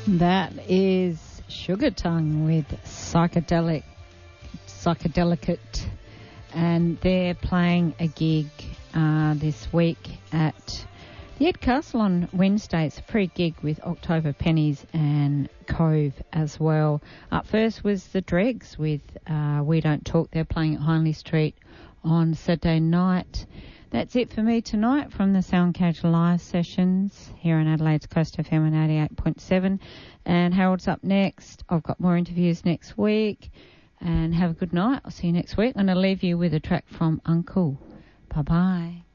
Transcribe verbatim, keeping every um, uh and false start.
That is Sugar Tongue with Psychedelic, Psychedelicate, and they're playing a gig uh, this week at the Ed Castle on Wednesday. It's a pre-gig with October Pennies and Cove as well. Up first was the Dregs with uh, We Don't Talk. They're playing at Hindley Street on Saturday night. That's it for me tonight from the Soundcage Live sessions here on Adelaide's Coast F M and eighty-eight point seven. And Harold's up next. I've got more interviews next week. And have a good night. I'll see you next week. I'm going to leave you with a track from Uncle. Bye-bye.